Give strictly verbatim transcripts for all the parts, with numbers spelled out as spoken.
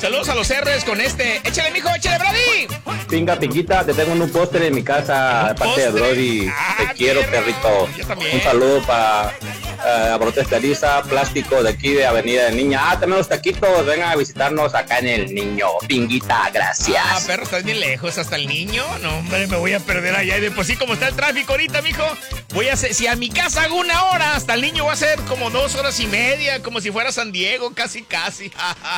Saludos a los R's con este. Échale, mijo, échale, Brody. Pinga, pinguita, te tengo en un póster en mi casa, aparte de Brody. Ah, te quiero, perro. perrito. Yo también. Un saludo para uh, Brotes Teresa, plástico de aquí de Avenida de Niña. Ah, también los taquitos, vengan a visitarnos acá en El Niño. Pinguita, gracias. Ah, perro, estás bien lejos, hasta El Niño. No, hombre, me voy a perder allá. Y de por sí, como está el tráfico ahorita, mijo, voy a hacer, si a mi casa hago una hora, hasta El Niño va a ser como dos horas y media, como si fuera San Diego, casi, casi.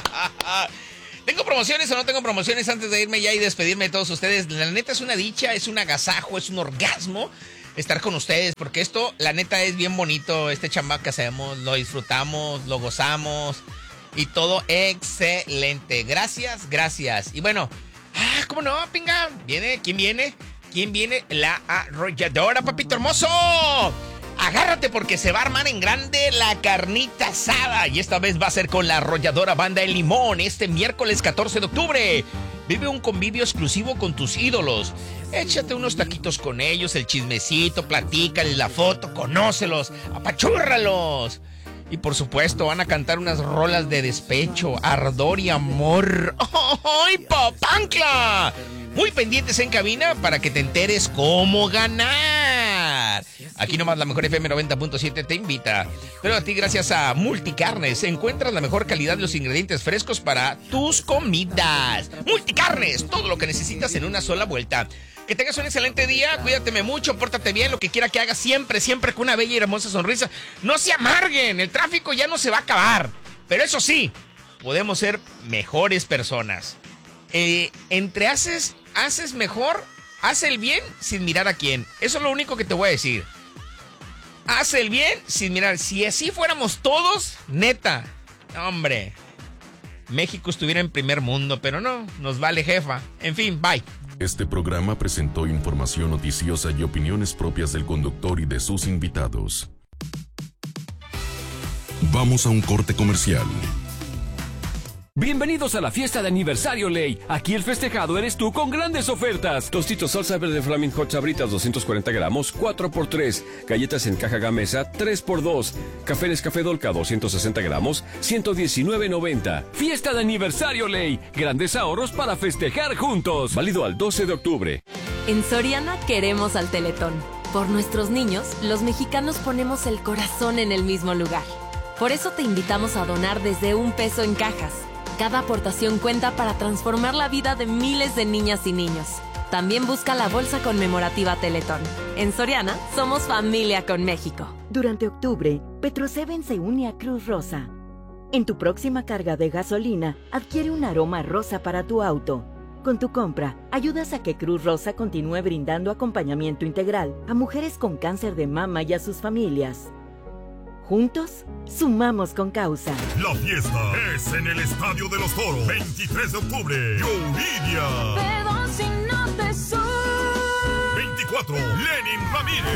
¿Tengo promociones o no tengo promociones antes de irme ya y despedirme de todos ustedes? La neta es una dicha, es un agasajo, es un orgasmo estar con ustedes, porque esto, la neta, es bien bonito. Este chamba que hacemos, lo disfrutamos, lo gozamos y todo excelente. Gracias, gracias. Y bueno, ah, ¿cómo no, pinga? ¿Viene? ¿Quién viene? ¿Quién viene? La arrolladora, papito hermoso. Agárrate porque se va a armar en grande la carnita asada. Y esta vez va a ser con la arrolladora Banda El Limón. Este miércoles catorce de octubre. Vive un convivio exclusivo con tus ídolos. Échate unos taquitos con ellos, el chismecito, platícales la foto, conócelos, apachúrralos. Y por supuesto van a cantar unas rolas de despecho, ardor y amor. ¡Ay, papancla! Muy pendientes en cabina para que te enteres cómo ganar. Aquí nomás la mejor F M noventa punto siete te invita. Pero a ti, gracias a Multicarnes, encuentras la mejor calidad de los ingredientes frescos para tus comidas. Multicarnes, todo lo que necesitas en una sola vuelta. Que tengas un excelente día, cuídateme mucho, pórtate bien, lo que quiera que hagas, siempre, siempre con una bella y hermosa sonrisa. No se amarguen, el tráfico ya no se va a acabar. Pero eso sí, podemos ser mejores personas. Eh, entre haces, haces mejor, haz el bien sin mirar a quién. Eso es lo único que te voy a decir. Haz el bien sin mirar. Si así fuéramos todos, neta, hombre, México estuviera en primer mundo, pero no, nos vale jefa. En fin, bye. Este programa presentó información noticiosa y opiniones propias del conductor y de sus invitados. Vamos a un corte comercial. Bienvenidos a la fiesta de aniversario Ley. Aquí el festejado eres tú con grandes ofertas. Tostitos salsa verde Flaming Hot Sabritas doscientos cuarenta gramos, cuatro por tres. Galletas en caja Gamesa, tres por dos. Café Nescafé Dolca doscientos sesenta gramos, ciento diecinueve noventa. Fiesta de aniversario Ley. Grandes ahorros para festejar juntos. Válido al doce de octubre. En Soriana queremos al Teletón. Por nuestros niños, los mexicanos ponemos el corazón en el mismo lugar. Por eso te invitamos a donar desde un peso en cajas. Cada aportación cuenta para transformar la vida de miles de niñas y niños. También busca la bolsa conmemorativa Teletón. En Soriana, somos familia con México. Durante octubre, Petroseven se une a Cruz Rosa. En tu próxima carga de gasolina, adquiere un aroma rosa para tu auto. Con tu compra, ayudas a que Cruz Rosa continúe brindando acompañamiento integral a mujeres con cáncer de mama y a sus familias. Juntos, sumamos con causa. La fiesta es en el Estadio de los Toros. veintitrés de octubre, Yuridia. Perdón si no te soy. veinticuatro, Lenin Ramírez.